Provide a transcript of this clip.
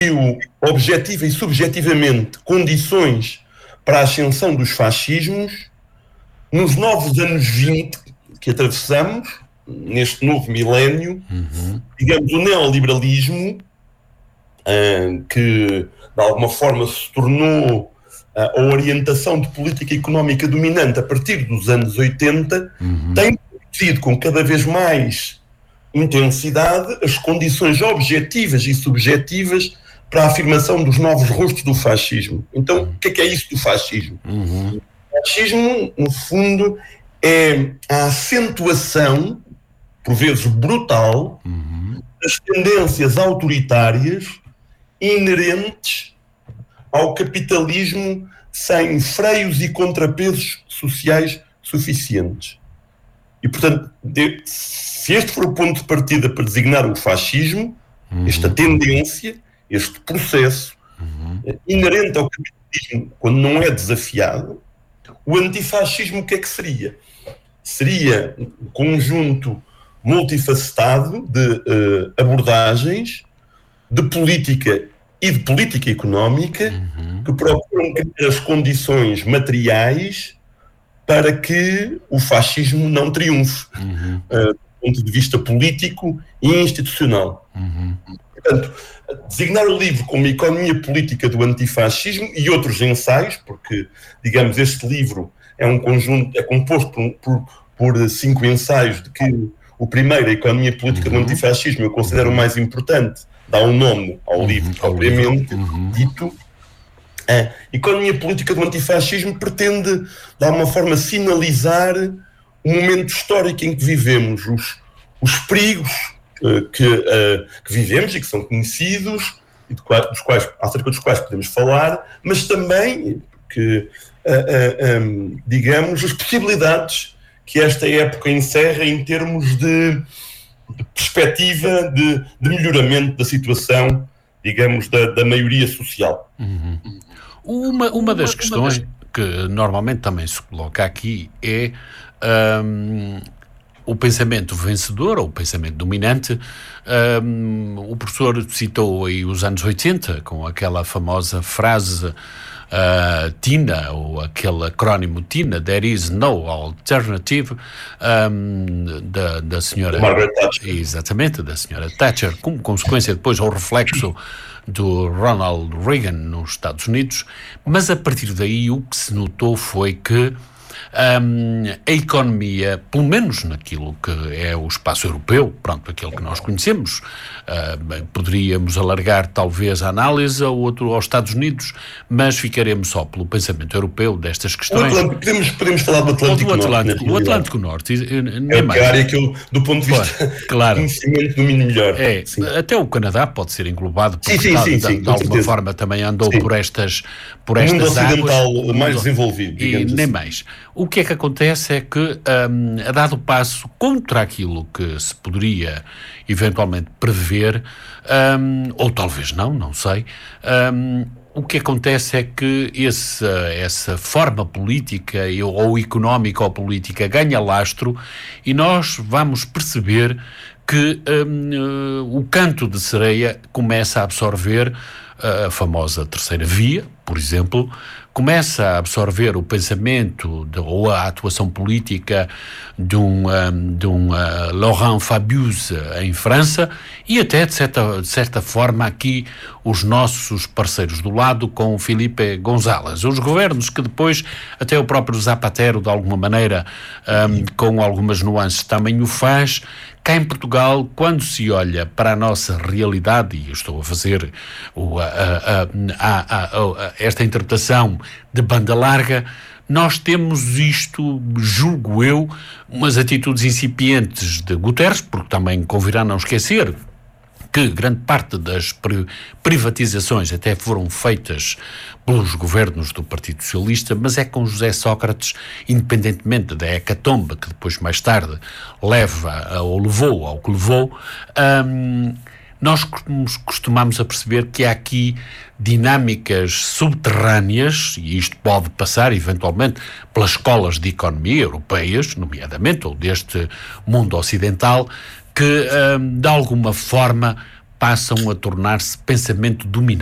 objetiva e subjetivamente condições para a ascensão dos fascismos, nos novos anos 20 que atravessamos, neste novo milénio, digamos, o neoliberalismo, que de alguma forma se tornou a orientação de política económica dominante a partir dos anos 80, tem produzido com cada vez mais intensidade as condições objetivas e subjetivas para a afirmação dos novos rostos do fascismo. Então, o que é isso do fascismo? O fascismo, no fundo, é a acentuação, por vezes brutal, das tendências autoritárias inerentes ao capitalismo sem freios e contrapesos sociais suficientes. E, portanto, se este for o ponto de partida para designar o fascismo, esta tendência, este processo inerente ao capitalismo, quando não é desafiado, o antifascismo o que é que seria? Seria um conjunto multifacetado de abordagens de política e de política económica que procuram criar as condições materiais para que o fascismo não triunfe, do ponto de vista político e institucional. Portanto, designar o livro como Economia Política do Antifascismo e outros ensaios, porque, digamos, este livro é um conjunto, é composto por 5 ensaios, de que o primeiro, a Economia Política do Antifascismo, eu considero o mais importante, dá um nome ao livro propriamente dito. A Economia Política do Antifascismo pretende, de alguma forma, sinalizar o momento histórico em que vivemos, os perigos que vivemos e que são conhecidos, e acerca dos quais podemos falar, mas também que, digamos, as possibilidades que esta época encerra em termos de perspectiva de melhoramento da situação, digamos, da maioria social. Uma das questões que normalmente também se coloca aqui é o pensamento vencedor ou o pensamento dominante. O professor citou aí os anos 80 com aquela famosa frase TINA, ou aquele acrónimo TINA, There is no alternative, da senhora Margaret Thatcher. Exatamente, da senhora Thatcher, como consequência depois ao reflexo do Ronald Reagan nos Estados Unidos. Mas a partir daí o que se notou foi que a economia, pelo menos naquilo que é o espaço europeu, pronto, aquele que nós conhecemos, poderíamos alargar talvez a análise aos Estados Unidos, mas ficaremos só pelo pensamento europeu destas questões. Podemos falar do Atlântico Norte. O Atlântico Norte, é a área que eu, do ponto de vista de conhecimento, domino melhor. Até o Canadá pode ser englobado, porque de alguma forma também andou por estas águas. O mundo ocidental mais desenvolvido, digamos assim. Nem mais. O que é que acontece é que, a dado passo contra aquilo que se poderia eventualmente prever, ou talvez não sei, o que acontece é que essa forma política ou económica ou política ganha lastro e nós vamos perceber que o canto de sereia começa a absorver a famosa terceira via, por exemplo, começa a absorver o pensamento ou a atuação política de um Laurent Fabius em França e até, de certa forma, aqui os nossos parceiros do lado com Felipe González. Os governos que depois, até o próprio Zapatero, de alguma maneira, com algumas nuances, também o faz. Cá em Portugal, quando se olha para a nossa realidade, e eu estou a fazer esta interpretação de banda larga, nós temos isto, julgo eu, umas atitudes incipientes de Guterres, porque também convirá não esquecer que grande parte das privatizações até foram feitas pelos governos do Partido Socialista, mas é com José Sócrates, independentemente da hecatombe que depois mais tarde levou ao que levou, nós costumamos a perceber que há aqui dinâmicas subterrâneas, e isto pode passar eventualmente pelas escolas de economia europeias, nomeadamente, ou deste mundo ocidental, que de alguma forma passam a tornar-se pensamento dominante.